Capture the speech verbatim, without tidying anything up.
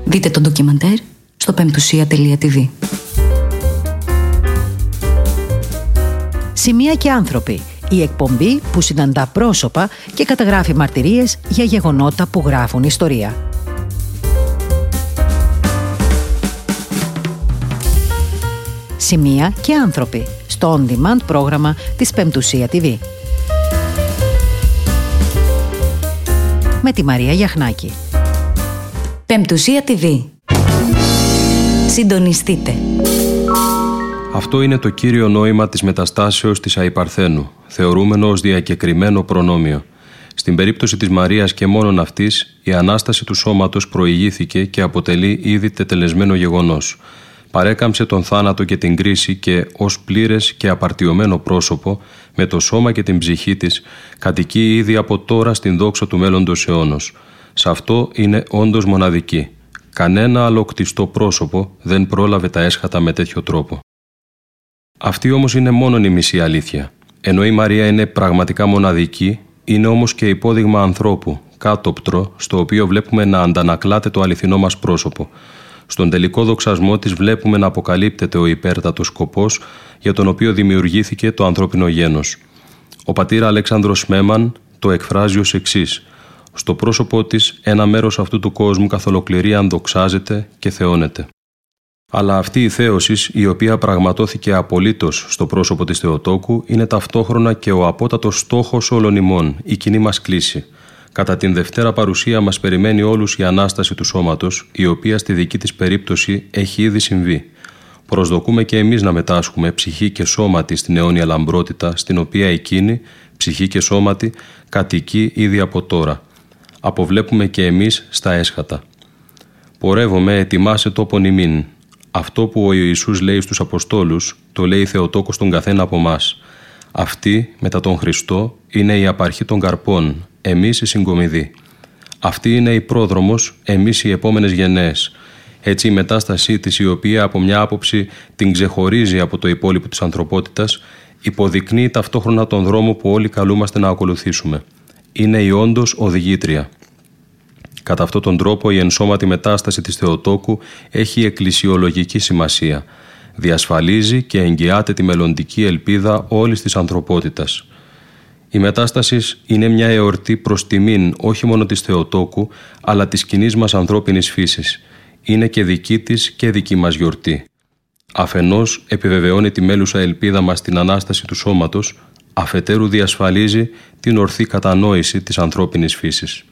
Δείτε το ντοκιμαντέρ στο πεμπτουσία τελεία τι βι. Σημεία και άνθρωποι. Η εκπομπή που συναντά πρόσωπα και καταγράφει μαρτυρίες για γεγονότα που γράφουν ιστορία. Σημεία και άνθρωποι στο On Demand πρόγραμμα της Πεμπτουσία τι βι. Με τη Μαρία Γιαχνάκη. Πεμπτουσία τι βι. Συντονιστείτε. Αυτό είναι το κύριο νόημα της μεταστάσεως της αϊπαρθένου, θεωρούμενο ως διακεκριμένο προνόμιο. Στην περίπτωση της Μαρίας και μόνον αυτής, η Ανάσταση του σώματος προηγήθηκε και αποτελεί ήδη τετελεσμένο γεγονός. Παρέκαμψε τον θάνατο και την κρίση και ως πλήρες και απαρτιωμένο πρόσωπο, με το σώμα και την ψυχή της, κατοικεί ήδη από τώρα στην δόξα του μέλλοντος αιώνος. Σε αυτό είναι όντως μοναδική. Κανένα άλλο κτιστό πρόσωπο δεν πρόλαβε τα έσχατα με τέτοιο τρόπο. Αυτή όμως είναι μόνον η μισή αλήθεια. Ενώ η Μαρία είναι πραγματικά μοναδική, είναι όμως και υπόδειγμα ανθρώπου, κάτωπτρο, στο οποίο βλέπουμε να αντανακλάται το αληθινό μας πρόσωπο. Στον τελικό δοξασμό της βλέπουμε να αποκαλύπτεται ο υπέρτατος σκοπός για τον οποίο δημιουργήθηκε το ανθρώπινο γένος. Ο πατήρ Αλέξανδρος Μέμαν το εκφράζει ως εξής: «Στο πρόσωπό της ένα μέρος αυτού του κόσμου καθ' ολοκληρία δοξάζεται και θεώνεται». Αλλά αυτή η θέωση, η οποία πραγματώθηκε απολύτως στο πρόσωπο της Θεοτόκου, είναι ταυτόχρονα και ο απότατος στόχος όλων ημών, η κοινή μας κλίση. Κατά την Δευτέρα παρουσία μας περιμένει όλους η Ανάσταση του σώματος, η οποία στη δική της περίπτωση έχει ήδη συμβεί. Προσδοκούμε και εμείς να μετάσχουμε ψυχή και σώματι στην αιώνια λαμπρότητα, στην οποία εκείνη, ψυχή και σώματι, κατοικεί ήδη από τώρα. Αποβλέπουμε και εμείς στα έσχατα. «Πορεύομαι, ετοιμάσε τόπον ημίν». Αυτό που ο Ιησούς λέει στους Αποστόλους, το λέει η Θεοτόκος στον καθένα από εμάς. Αυτή, μετά τον Χριστό, είναι η απαρχή των καρπών, εμείς οι συγκομιδοί. Αυτή είναι η πρόδρομος, εμείς οι επόμενες γενναίες. Έτσι η μετάστασή της, η οποία από μια άποψη την ξεχωρίζει από το υπόλοιπο της ανθρωπότητας, υποδεικνύει ταυτόχρονα τον δρόμο που όλοι καλούμαστε να ακολουθήσουμε. Είναι η όντως οδηγήτρια. Κατά αυτόν τον τρόπο η ενσώματη μετάσταση της Θεοτόκου έχει εκκλησιολογική σημασία. Διασφαλίζει και εγγυάται τη μελλοντική ελπίδα όλης της ανθρωπότητας. Η μετάσταση είναι μια εορτή προς τιμήν όχι μόνο της Θεοτόκου, αλλά της κοινής μας ανθρώπινης φύσης. Είναι και δική της και δική μας γιορτή. Αφενός επιβεβαιώνει τη μέλουσα ελπίδα μας στην Ανάσταση του σώματος, αφετέρου διασφαλίζει την ορθή κατανόηση της ανθρώπινης φύσης.